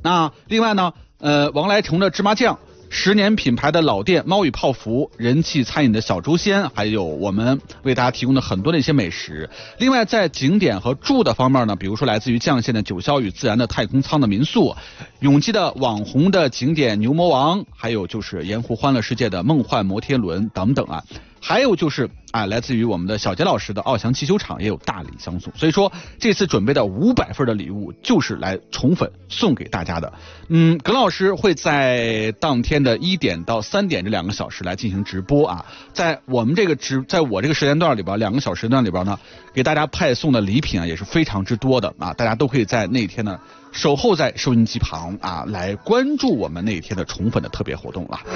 那另外呢，王来成的芝麻酱，10年品牌的老店猫与泡芙，人气餐饮的小猪鲜，还有我们为大家提供的很多的一些美食。另外在景点和住的方面呢，比如说来自于绛县的九霄与自然的太空舱的民宿，永基的网红的景点牛魔王，还有就是盐湖欢乐世界的梦幻摩天轮等等啊。还有就是来自于我们的小杰老师的奥翔汽修厂也有大礼相送，所以说这次准备的500份的礼物就是来宠粉送给大家的。耿老师会在当天的1点到3点这2个小时来进行直播啊，在我们这个在我这个时间段里边2个小时时段里边呢，给大家派送的礼品啊也是非常之多的啊，大家都可以在那天呢守候在收音机旁啊，来关注我们那天的宠粉的特别活动了。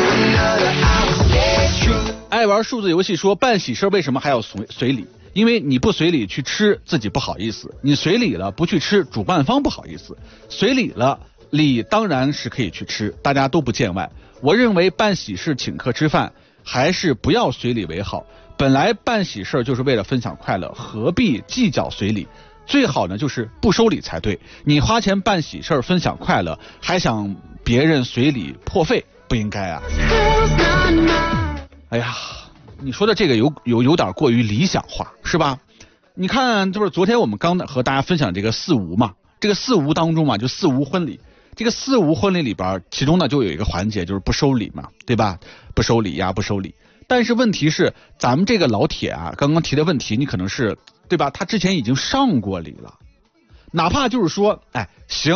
爱玩数字游戏说，办喜事为什么还要随礼？因为你不随礼去吃自己不好意思，你随礼了不去吃主办方不好意思，随礼了礼当然是可以去吃，大家都不见外。我认为办喜事请客吃饭还是不要随礼为好，本来办喜事就是为了分享快乐，何必计较随礼？最好呢就是不收礼才对，你花钱办喜事分享快乐，还想别人随礼破费，不应该啊。哎呀，你说的这个有点过于理想化是吧？你看就是昨天我们刚和大家分享这个四无嘛，这个四无当中嘛，就四无婚礼，这个四无婚礼里边其中呢就有一个环节就是不收礼嘛，对吧？不收礼呀，不收礼。但是问题是咱们这个老铁啊刚刚提的问题，你可能是对吧，他之前已经上过礼了，哪怕就是说行